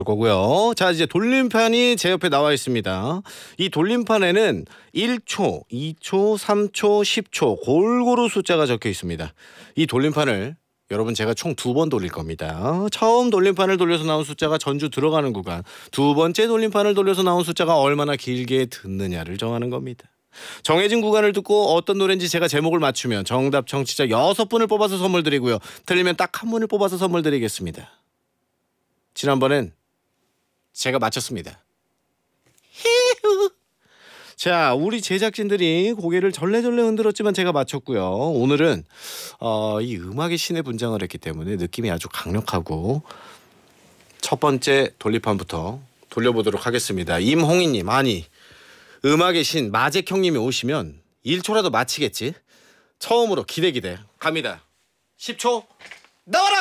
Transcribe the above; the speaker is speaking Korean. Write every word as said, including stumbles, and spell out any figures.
거고요. 자, 이제 돌림판이 제 옆에 나와 있습니다. 이 돌림판에는 일 초, 이 초, 삼 초, 십 초 골고루 숫자가 적혀 있습니다. 이 돌림판을 여러분 제가 총 두 번 돌릴 겁니다. 처음 돌림판을 돌려서 나온 숫자가 전주 들어가는 구간, 두 번째 돌림판을 돌려서 나온 숫자가 얼마나 길게 듣느냐를 정하는 겁니다. 정해진 구간을 듣고 어떤 노래인지 제가 제목을 맞추면 정답 청취자 여섯 분을 뽑아서 선물 드리고요. 틀리면 딱 한 분을 뽑아서 선물 드리겠습니다. 지난번엔 제가 맞췄습니다. 자, 우리 제작진들이 고개를 절레절레 흔들었지만 제가 맞췄고요. 오늘은 어, 이 음악의 신에 분장을 했기 때문에 느낌이 아주 강력하고 첫 번째 돌림판부터 돌려보도록 하겠습니다. 임홍희님, 아니 음악의 신 마잭 형님이 오시면 일 초라도 맞히겠지. 처음으로 기대 기대 갑니다. 십 초 나와라.